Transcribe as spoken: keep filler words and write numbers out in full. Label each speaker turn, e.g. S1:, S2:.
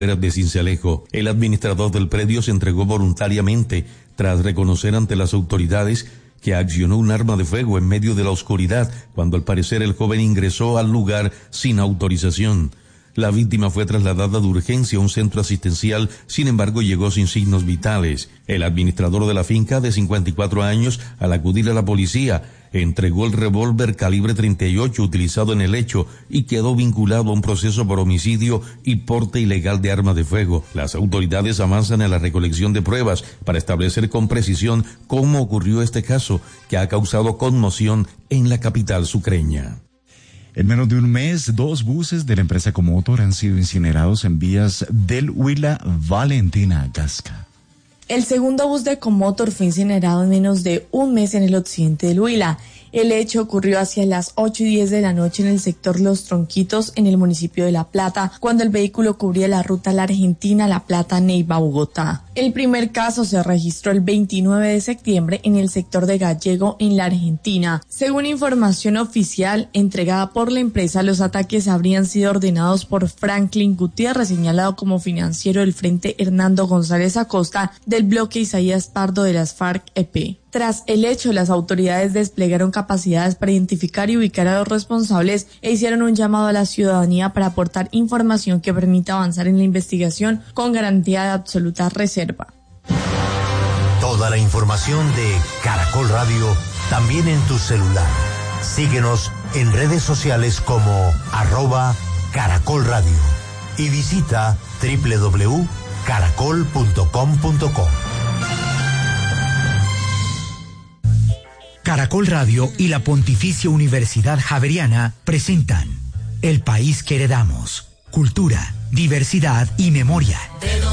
S1: de Sincelejo. El administrador del predio se entregó voluntariamente tras reconocer ante las autoridades que accionó un arma de fuego en medio de la oscuridad cuando al parecer el joven ingresó al lugar sin autorización. La víctima fue trasladada de urgencia a un centro asistencial, sin embargo llegó sin signos vitales. El administrador de la finca, de cincuenta y cuatro años, al acudir a la policía, entregó el revólver calibre treinta y ocho utilizado en el hecho y quedó vinculado a un proceso por homicidio y porte ilegal de arma de fuego. Las autoridades avanzan en la recolección de pruebas para establecer con precisión cómo ocurrió este caso, que ha causado conmoción en la capital sucreña.
S2: En menos de un mes, dos buses de la empresa Comotor han sido incinerados en vías del Huila Valentina Gasca.
S3: El segundo bus de Comotor fue incinerado en menos de un mes en el occidente del Huila. El hecho ocurrió hacia las ocho y diez de la noche en el sector Los Tronquitos, en el municipio de La Plata, cuando el vehículo cubría la ruta La Argentina, La Plata, Neiva, Bogotá. El primer caso se registró el veintinueve de septiembre en el sector de Gallego, en la Argentina. Según información oficial entregada por la empresa, los ataques habrían sido ordenados por Franklin Gutiérrez, señalado como financiero del Frente Hernando González Acosta, del bloque Isaías Pardo de las FARC-E P. Tras el hecho, las autoridades desplegaron capacidades para identificar y ubicar a los responsables e hicieron un llamado a la ciudadanía para aportar información que permita avanzar en la investigación con garantía de absoluta reserva.
S4: Toda la información de Caracol Radio también en tu celular. Síguenos en redes sociales como arroba Caracol Radio y visita doble u doble u doble u punto caracol punto com punto co.
S5: Caracol Radio y la Pontificia Universidad Javeriana presentan El País que Heredamos, Cultura, Diversidad y Memoria.